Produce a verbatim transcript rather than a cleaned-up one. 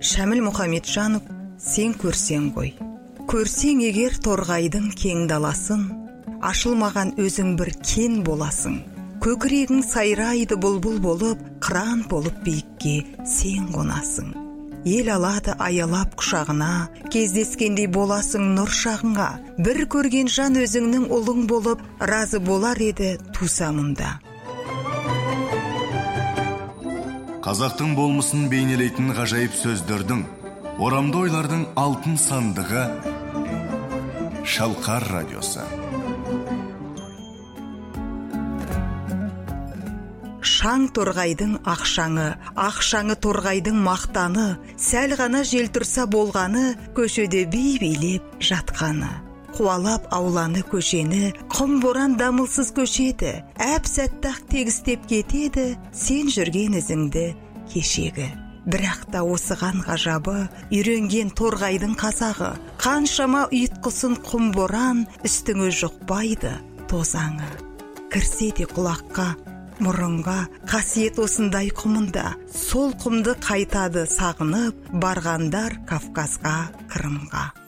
Шәміл Мұхамеджанов, сен көрсең ғой. Көрсең егер торғайдың кең даласын, ашылмаған өзің бір кен боласың. Көкірегің сайрайды бұлбұл болып, қыран болып биікке сен қонасың. Ел алады аялап құшағына, кездескендей боласың нұр шағыңа. Бір көрген жан өзіңнің ұлың болып, разы болар еді туса мұнда. Қазақтың болмысын бейнелейтін ғажайып сөздердің, орамды ойлардың алтын сандығы Шалқар радиосы. Шаң торғайдың ақшаңы, ақшаңы торғайдың мақтаны, сәл ғана жел тұрса болғаны, көшеде бей-билеп жатқаны. Қуалап ауланы көшені, құм боран дамылсыз көшеді, әп-сәттақ тегістеп кетеді, сен жүрген ізіңді кешегі. Бірақ та осыған ғажабы, үйренген торғайдың қазағы, қаншама ұйтқысын құм боран, үстіңе жұқпайды тозаңы. Кірсе де құлаққа, мұрынға, қасиет осындай құмында, сол құмды қайтады сағынып, барғандар Кавказға, Қырымға.